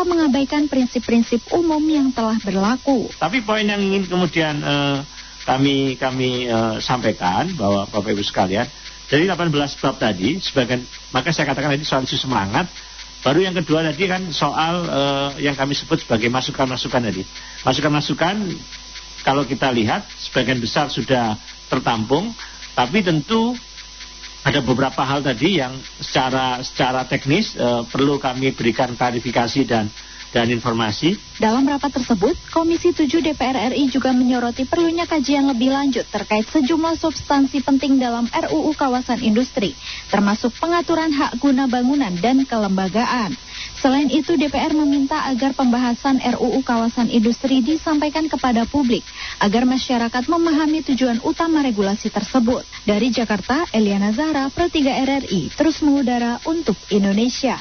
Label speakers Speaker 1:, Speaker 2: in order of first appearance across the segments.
Speaker 1: tanpa mengabaikan prinsip-prinsip umum yang telah berlaku.
Speaker 2: Tapi poin yang ingin kemudian kami sampaikan bahwa Bapak Ibu sekalian, dari 18 bab tadi, maka saya katakan tadi soal isu semangat. Baru yang kedua tadi kan soal yang kami sebut sebagai masukan-masukan tadi. Masukan-masukan kalau kita lihat sebagian besar sudah tertampung, tapi tentu ada beberapa hal tadi yang secara teknis perlu kami berikan klarifikasi dan informasi.
Speaker 1: Dalam rapat tersebut, Komisi 7 DPR RI juga menyoroti perlunya kajian lebih lanjut terkait sejumlah substansi penting dalam RUU Kawasan Industri, termasuk pengaturan hak guna bangunan dan kelembagaan. Selain itu, DPR meminta agar pembahasan RUU Kawasan Industri disampaikan kepada publik, agar masyarakat memahami tujuan utama regulasi tersebut. Dari Jakarta, Eliana Zahra, Pro 3 RRI, terus mengudara untuk Indonesia.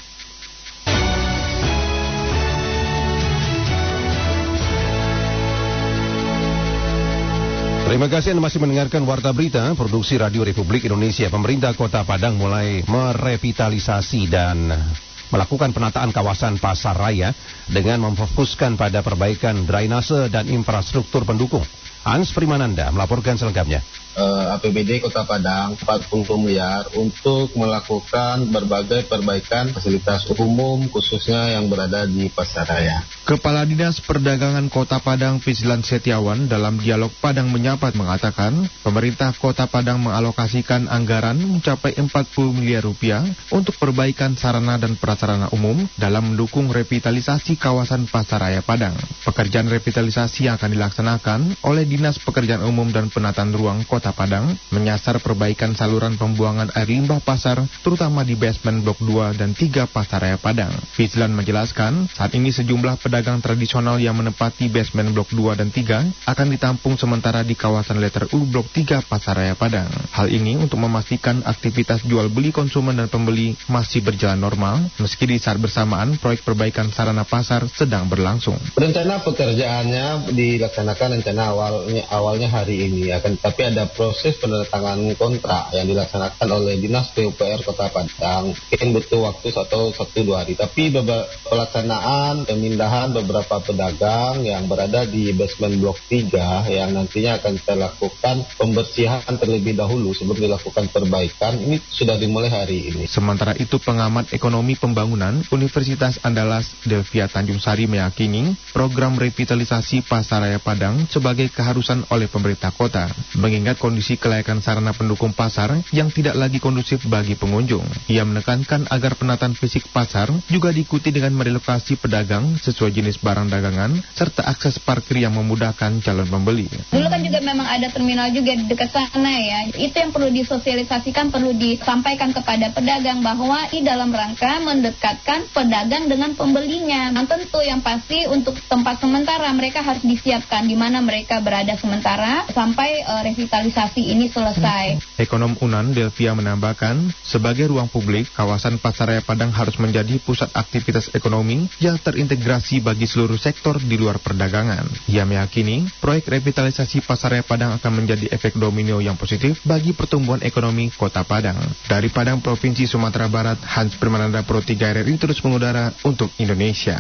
Speaker 3: Terima kasih Anda masih mendengarkan Warta Berita, Produksi Radio Republik Indonesia. Pemerintah Kota Padang mulai merevitalisasi dan melakukan penataan kawasan Pasar Raya dengan memfokuskan pada perbaikan drainase dan infrastruktur pendukung. Hans Primananda melaporkan selengkapnya.
Speaker 4: APBD Kota Padang 40 miliar untuk melakukan berbagai perbaikan fasilitas umum khususnya yang berada di Pasar Raya.
Speaker 5: Kepala Dinas Perdagangan Kota Padang Fislan Setiawan dalam dialog Padang Menyapa mengatakan pemerintah Kota Padang mengalokasikan anggaran mencapai 40 miliar rupiah untuk perbaikan sarana dan prasarana umum dalam mendukung revitalisasi kawasan Pasar Raya Padang. Pekerjaan revitalisasi yang akan dilaksanakan oleh Dinas Pekerjaan Umum dan Penataan Ruang Kota Padang menyasar perbaikan saluran pembuangan air limbah pasar, terutama di basement blok 2 dan 3 Pasar Raya Padang. Fislan menjelaskan, saat ini sejumlah pedagang tradisional yang menempati basement blok 2 dan 3 akan ditampung sementara di kawasan letter U blok 3 Pasar Raya Padang. Hal ini untuk memastikan aktivitas jual beli konsumen dan pembeli masih berjalan normal, meski di saat bersamaan proyek perbaikan sarana pasar sedang berlangsung.
Speaker 4: Rencana pekerjaannya dilaksanakan awalnya hari ini, tapi ada proses penandatanganan kontrak yang dilaksanakan oleh Dinas PUPR Kota Padang. Mungkin butuh waktu 1-2 hari, tapi pelaksanaan pemindahan beberapa pedagang yang berada di basement blok 3 yang nantinya akan kita lakukan pembersihan terlebih dahulu sebelum dilakukan perbaikan, ini sudah dimulai hari ini.
Speaker 5: Sementara itu, pengamat ekonomi pembangunan Universitas Andalas Delvia Tanjung Sari meyakini program revitalisasi Pasar Raya Padang sebagai keharusan oleh pemerintah kota, mengingat kondisi kelayakan sarana pendukung pasar yang tidak lagi kondusif bagi pengunjung. Ia menekankan agar penataan fisik pasar juga diikuti dengan merelokasi pedagang sesuai jenis barang dagangan serta akses parkir yang memudahkan calon pembeli.
Speaker 6: Dulu kan juga memang ada terminal juga di dekat sana ya. Itu yang perlu disosialisasikan, perlu disampaikan kepada pedagang bahwa di dalam rangka mendekatkan pedagang dengan pembelinya. Nah, tentu yang pasti untuk tempat sementara mereka harus disiapkan di mana mereka berada sementara sampai revitalisasi ini selesai.
Speaker 5: Ekonom UNAN Delvia menambahkan, sebagai ruang publik, kawasan Pasar Raya Padang harus menjadi pusat aktivitas ekonomi yang terintegrasi bagi seluruh sektor di luar perdagangan. Ia meyakini, proyek revitalisasi Pasar Raya Padang akan menjadi efek domino yang positif bagi pertumbuhan ekonomi Kota Padang. Dari Padang, Provinsi Sumatera Barat, Hans Primananda, Pro 3 RRI terus mengudara untuk Indonesia.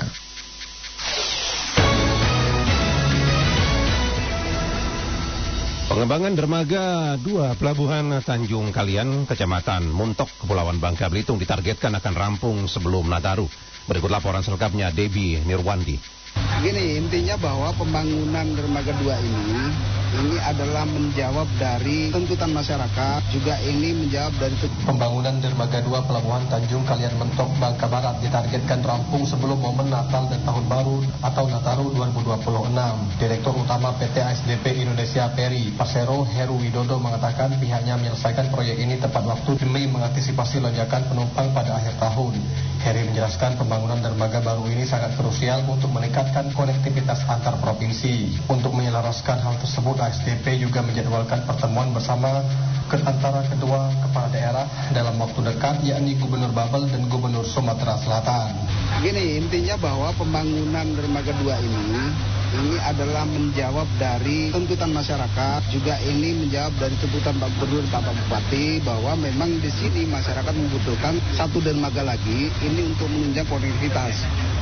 Speaker 3: Pengembangan dermaga 2 Pelabuhan Tanjung Kalian, Kecamatan Muntok, Kepulauan Bangka Belitung ditargetkan akan rampung sebelum Nataru. Berikut laporan selengkapnya Debbie Nirwandi.
Speaker 7: Gini, intinya bahwa pembangunan dermaga 2 ini adalah menjawab dari tuntutan masyarakat, juga ini menjawab dari
Speaker 8: pembangunan dermaga 2 Pelabuhan Tanjung Kalian Mentok, Bangka Barat ditargetkan rampung sebelum momen Natal dan Tahun Baru atau Nataru 2026. Direktur Utama PT ASDP Indonesia Peri Persero Heru Widodo mengatakan pihaknya menyelesaikan proyek ini tepat waktu demi mengantisipasi lonjakan penumpang pada akhir tahun. Heri menjelaskan pembangunan dermaga baru ini sangat krusial untuk meningkatkan konektivitas antar provinsi. Untuk menyelaraskan hal tersebut, ASDP juga menjadwalkan pertemuan bersama antara kedua kepala daerah dalam waktu dekat, yakni Gubernur Babel dan Gubernur Sumatera Selatan.
Speaker 7: Gini, intinya bahwa pembangunan dermaga 2 ini adalah menjawab dari tuntutan masyarakat, juga ini menjawab dari tuntutan Pak Gubernur, Pak Bupati, bahwa memang di sini masyarakat membutuhkan satu dermaga lagi ini untuk menunjang konektivitas.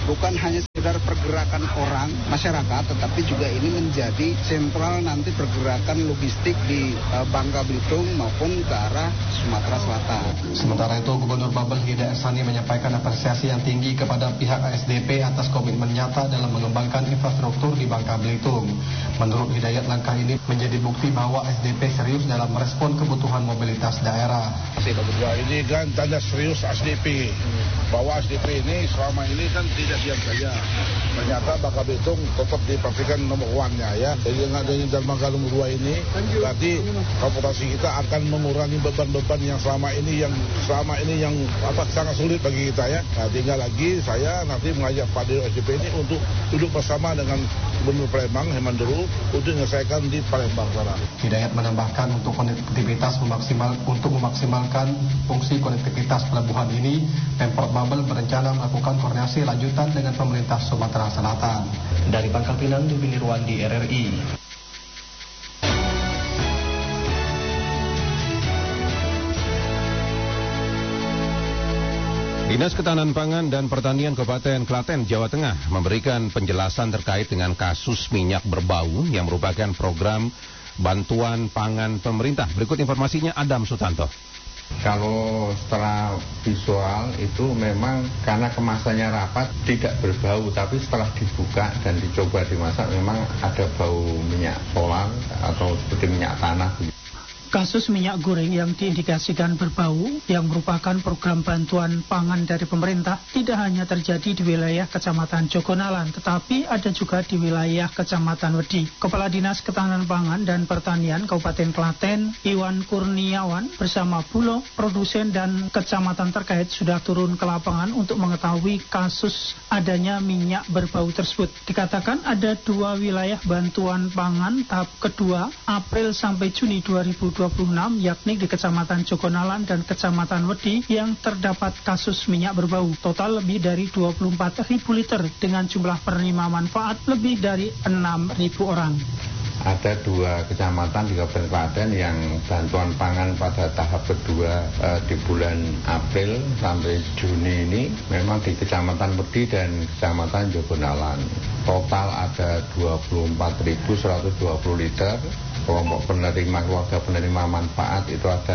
Speaker 7: bukan hanya sekedar pergerakan orang, masyarakat, tetapi juga ini menjadi sentral nanti pergerakan logistik di Bangka Belitung maupun ke arah Sumatera Selatan.
Speaker 8: Sementara itu, Gubernur Babel Hidayat Sani menyampaikan apresiasi yang tinggi kepada pihak ASDP atas komitmen nyata dalam mengembangkan infrastruktur di Bangka Belitung. Menurut Hidayat, langkah ini menjadi bukti bahwa ASDP serius dalam merespon kebutuhan mobilitas daerah.
Speaker 9: Ini kan tanda serius ASDP, bahwa ASDP ini selama ini kan tidak diam saja. Ternyata Bangka Belitung tetap dipastikan nomor 1-nya ya. Jadi dengan adanya dermaga nomor 2 ini, berarti transportasi kita akan mengurangi beban-beban yang selama ini yang sangat sulit bagi kita ya. Nah, tinggal lagi saya nanti mengajak Pak Dirut ASDP ini untuk duduk bersama dengan Gubernur Palembang Hemanduru untuk menyelesaikan di Palembang sana.
Speaker 8: Hidayat menambahkan untuk memaksimalkan fungsi konektivitas pelabuhan ini, Pemprov Babel berencana melakukan koordinasi lanjutan dengan pemerintah Sumatera Selatan. Dari Pangkal Pinang, Dwi Nirwandi, RRI.
Speaker 3: Dinas Ketahanan Pangan dan Pertanian Kabupaten Klaten, Jawa Tengah memberikan penjelasan terkait dengan kasus minyak berbau yang merupakan program bantuan pangan pemerintah. Berikut informasinya, Adam Sutanto.
Speaker 10: Kalau setelah visual itu memang karena kemasannya rapat tidak berbau, tapi setelah dibuka dan dicoba dimasak memang ada bau minyak solar atau seperti minyak tanah.
Speaker 11: Kasus minyak goreng yang diindikasikan berbau yang merupakan program bantuan pangan dari pemerintah tidak hanya terjadi di wilayah Kecamatan Jogonalan, tetapi ada juga di wilayah Kecamatan Wedi. Kepala Dinas Ketahanan Pangan dan Pertanian Kabupaten Klaten, Iwan Kurniawan, bersama Bulog, produsen dan kecamatan terkait sudah turun ke lapangan untuk mengetahui kasus adanya minyak berbau tersebut. Dikatakan ada 2 wilayah bantuan pangan tahap kedua April sampai Juni 2026, yakni di Kecamatan Jogonalan dan Kecamatan Wedi yang terdapat kasus minyak berbau. Total lebih dari 24.000 liter dengan jumlah penerima manfaat lebih dari 6.000 orang.
Speaker 10: Ada 2 kecamatan di Kabupaten Klaten yang bantuan pangan pada tahap kedua di bulan April sampai Juni ini memang di Kecamatan Wedi dan Kecamatan Jogonalan. Total ada 24.120 liter. Kelompok keluarga penerima manfaat itu ada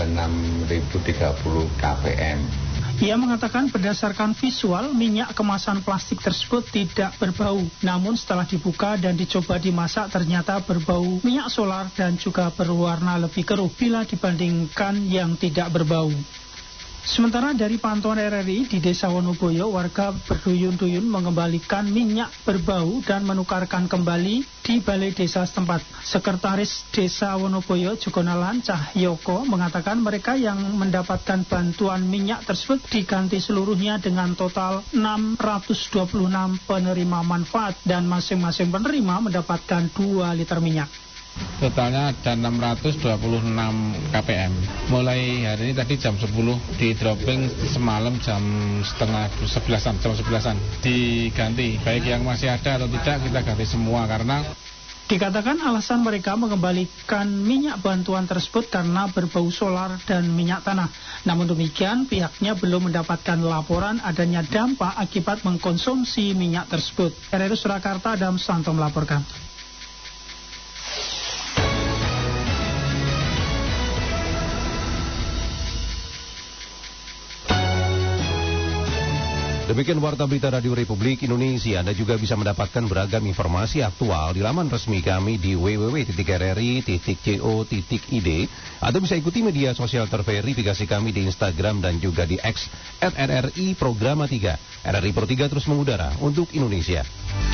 Speaker 10: 6.030 kpm.
Speaker 11: Ia mengatakan berdasarkan visual, minyak kemasan plastik tersebut tidak berbau. Namun setelah dibuka dan dicoba dimasak ternyata berbau minyak solar dan juga berwarna lebih keruh bila dibandingkan yang tidak berbau. Sementara dari pantauan RRI di Desa Wonoboyo, warga berduyun-duyun mengembalikan minyak berbau dan menukarkan kembali di balai desa setempat. Sekretaris Desa Wonoboyo, Jogonalan, Cahyoko, mengatakan mereka yang mendapatkan bantuan minyak tersebut diganti seluruhnya dengan total 626 penerima manfaat dan masing-masing penerima mendapatkan 2 liter minyak.
Speaker 12: Totalnya ada 626 kpm. Mulai hari ini tadi jam 10 di dropping, semalam jam 11:30 diganti. Baik yang masih ada atau tidak kita ganti semua karena
Speaker 11: dikatakan alasan mereka mengembalikan minyak bantuan tersebut karena berbau solar dan minyak tanah. Namun demikian pihaknya belum mendapatkan laporan adanya dampak akibat mengkonsumsi minyak tersebut. RRI Surakarta, Adam Santo melaporkan.
Speaker 3: Demikian Warta Berita Radio Republik Indonesia. Anda juga bisa mendapatkan beragam informasi aktual di laman resmi kami di www.rri.co.id atau bisa ikuti media sosial terverifikasi kami di Instagram dan juga di X @RRI Programa 3. RRI Pro 3 terus mengudara untuk Indonesia.